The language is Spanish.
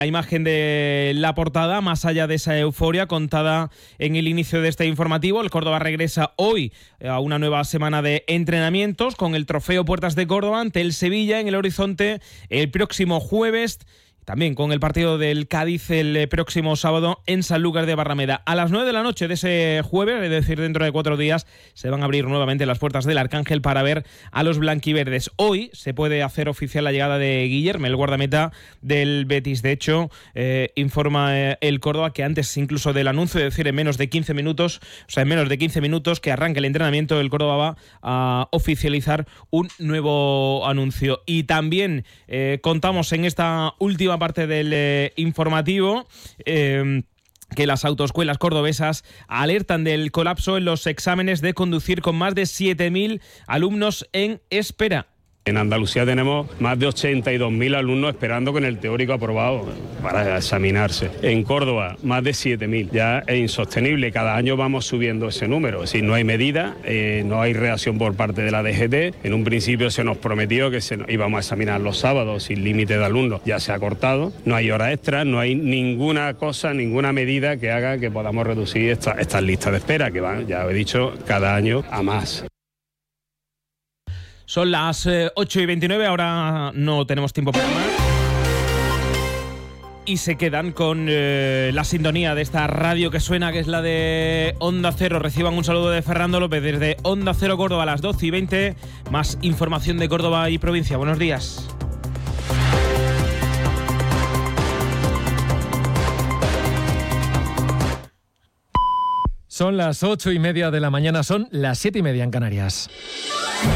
La imagen de la portada, más allá de esa euforia contada en el inicio de este informativo, el Córdoba regresa hoy a una nueva semana de entrenamientos con el trofeo Puertas de Córdoba ante el Sevilla en el horizonte el próximo jueves. También con el partido del Cádiz el próximo sábado en Sanlúcar de Barrameda. A las 9 de la noche de ese jueves, es decir, dentro de 4 días, se van a abrir nuevamente las puertas del Arcángel para ver a los blanquiverdes. Hoy se puede hacer oficial la llegada de Guillermo, el guardameta del Betis. De hecho, informa el Córdoba que antes incluso del anuncio, es decir, en menos de 15 minutos que arranque el entrenamiento, el Córdoba va a oficializar un nuevo anuncio. Y también contamos en esta última parte del informativo que las autoescuelas cordobesas alertan del colapso en los exámenes de conducir con más de 7.000 alumnos en espera. En Andalucía tenemos más de 82.000 alumnos esperando con el teórico aprobado para examinarse. En Córdoba, más de 7.000. Ya es insostenible. Cada año vamos subiendo ese número. Si no hay medida, no hay reacción por parte de la DGT. En un principio se nos prometió que íbamos a examinar los sábados sin límite de alumnos. Ya se ha cortado. No hay horas extras, no hay ninguna cosa, ninguna medida que haga que podamos reducir estas listas de espera, que van, ya he dicho, cada año a más. Son las 8:29, ahora no tenemos tiempo para más. Y se quedan con la sintonía de esta radio que suena, que es la de Onda Cero. Reciban un saludo de Fernando López desde Onda Cero Córdoba a las 12:20. Más información de Córdoba y provincia. Buenos días. Son las 8:30 de la mañana, son las 7:30 en Canarias.